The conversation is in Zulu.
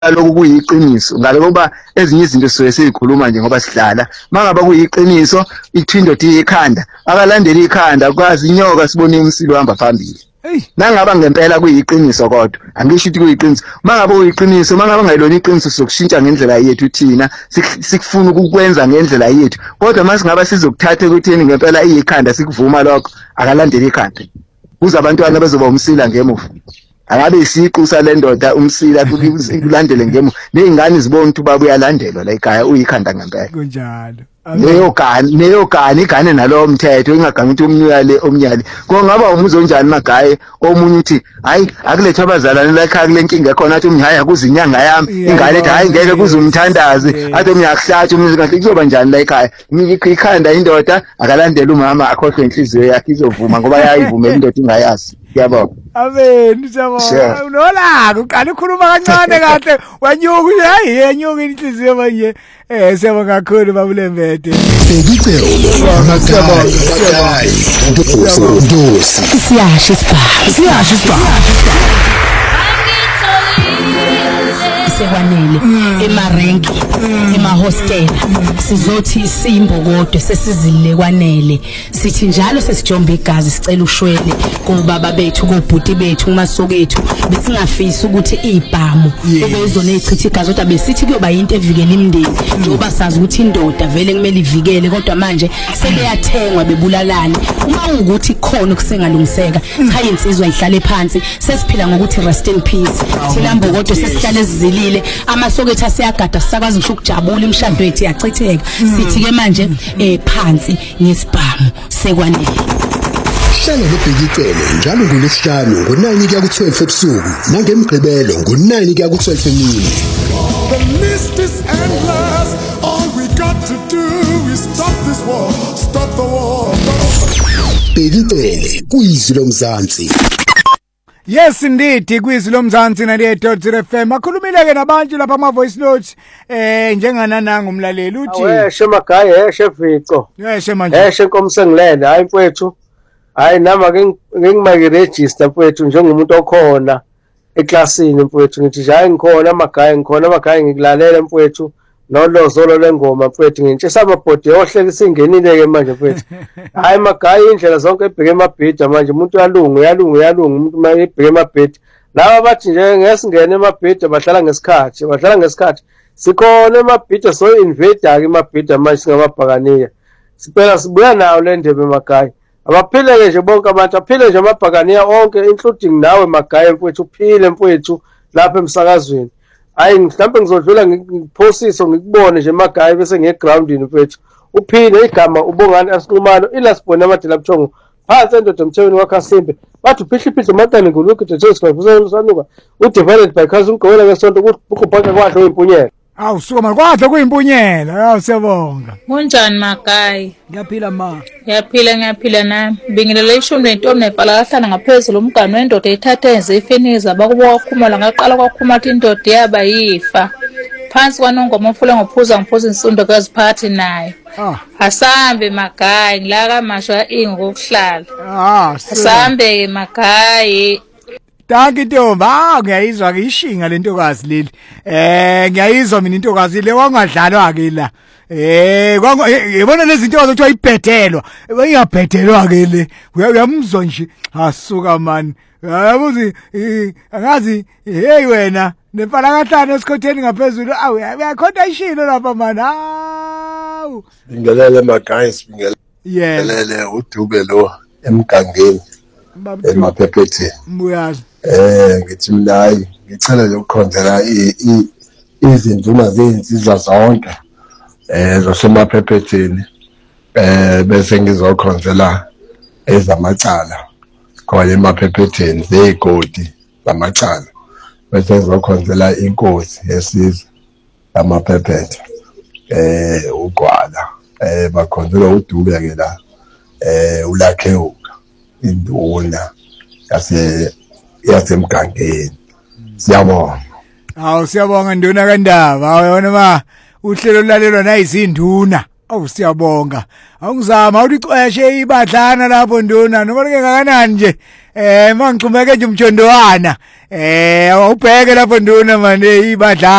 lokhu kuyiqiniso ngalokuba ezinye izinto sizobe sizikhuluma nje ngoba sidlala mangaba kuyiqiniso ithindoda ikhanda akalandela ikhanda kwazi inyoka sibone umsilo hamba phambili nangaba ngempela kuyiqiniso kodwa angisho ukuthi kuyiqiniso mangaba kuyiqiniso mangaba ngayilona iqiniso sokushintsha ngendlela yethu thina sikufuna ukukwenza ngendlela yethu kodwa masingaba sizokuthatha ukuthini ngempela iyikhanda sikuvuma lokho akalandela ikhanda kuze abantwana bezoba umsila ngemuva angabe isiqu salendoda umsila kulandele ngemuva nezingane zibona ukuthi baba uyalandelwa la ekhaya uyikhanda ngempela kunjalo leyo gani igane nalowo mthetho ingaganga ukuthi omnyali kungaba umuzo onjani magaye omunye uthi hayi akulethe abazalwane la ekhaya kule nkinga khona athi umnye hayi akuze inyanga yami ingane ethi hayi ngeke kuze umthandazi athi umnye akuhlathe umnye kanti kuzoba njani la ekhaya ikhanda indoda akalandela umama akhohlwe inhliziyo yakhe izovuma ngoba yayivumela indoda ingayazi yabo Amen siyabona unolaka uqala ukhuluma kancane kahle wanyuka hayi yenyuka inhliziyo manje siyabonga kakhulu babulembede Bhekicelo siyabonga siyasho isibhamu sekwanele emarenki emahostela sizothi isimbo kodwa sesizile kwanele sithi njalo sesijomba igazi sicela ushwele kubaba bethu kubhuti bethu kumasokethu besingafisi ukuthi ibhamu ebezona echitha igazi kodwa besithi kuyoba into evikela imindeni njengoba sazi ukuthi indoda vele kumele ivikele kodwa manje sebeyathengwa bebulalane uma ukuthi khona okusengalungiseka cha insizwa ihlale phansi sesiphila ngokuthi rest in peace thina mbokodwa sesihlale ezizilile amasokethu asiyagada sisakwazi ngisho ukujabula imshado yethu yachitheka sithi ke manje phansi ngesibhamu sekwanele Hlelo lebhekicelo njalo ngolesihlanu ngo9 kuya ku12 ebusuku nangemgqibelo ngo9 kuya ku12 emini. The list is endless. All we got to do is stop this war. Stop the war. Bhekicelo kuyizwi lomzansi. Yes indeed kwizwi lomzansi 98.0 FM akhulumile ke nabantu lapha ama voice notes njenganananga umlaleli uthi Weshe magaye heshe Vico yeshe manje heshe Nkomsengilele hayi mfowethu hayi nama ngingimake register mfowethu njengomuntu okhona eklasini mfowethu ngithi nje hayi ngikhona magaye ngikulalela mfowethu nolozolo lengoma mfowethu ngintshisa amabhodi yohleka isingenile ke manje mfowethu hayi magaye indlela zonke ebheke emabhidi manje umuntu uyalunga umuntu mayebheke emabhidi laba bathi nje ngesingene emabhidi bahlala ngesikhathi sikhona emabhidi so invader ke emabhidi manje singamabhakaniya siphela sibuya nawo le ndebe magaye abaphile nje bonke abantu aphile nje amabhakaniya onke including nawe magaye mfowethu uphile mfowethu lapha emsakazweni hayi mhlawumbe ngizodlula ngiphosiso ngikubone nje magaye bese ngegroundini mfethu uphile igama ubongani asinqumalo ilasibona amadela buthongo phansi endoda emthweni wakhasimbe bathi uphihliphihli matani nguluku the sibavusa sanuka udivided by cousin ngowela ngesonto ukuphaka kwadlo impunyela awu suka manje kwadlo kuyimpunyela awu siyabonga kunjani magaye ngiyaphila ma ngiyaphila nami bingelela ishumi lentombi nepala kahlana ngaphezulu umgani wendoda ethathe enze ifeniza bakuba kwakhumala ngaqala kwakhumala indoda yaba yifa phansi kwanongoma ofule ngophuza insundo kaziphathi naye asambe magaye ngilaka masha ingokuhlala asambe ke magaye Danke ntombi ngiyayizwa ngishinga lentokazi leli ngiyayizwa mina intokazi le wangadlalwa ke la yabona lezi zinto zokuthiwa ibhedelwa ingabhedelwa ke le uyamuzwa nje asuka man yabuzi angazi hey wena nepala kahlanu esikhotheni ngaphezulu awu uyakhonta ishilo lapha man hawu Bingelele magaye bingelele uDube lo emgangeni emaphephethi Mbuyazi ngithi mina hayi ngicela nje ukukhonzela izinduna zezinsizwa zonke zasemaphephetini bese ngizokhonzela ezamacala khona emaphephetini zezigodi zamacala bese ngizokhonzela inkosi yesizwe amaphephethe ugwala bakhonzela uDube ke la ulakheuka induna yasemgangeni siyabonga awu siyabonga nduna kaNdaba awona ma uhlelo lalelwa nayizinduna Awu siyabonga. Awungizama uliqhweshe ibadlana lapho nduna noma ke kangakanani nje. Mangixhumeke nje umjondowana. Awubheke lapho nduna manje ibadlana.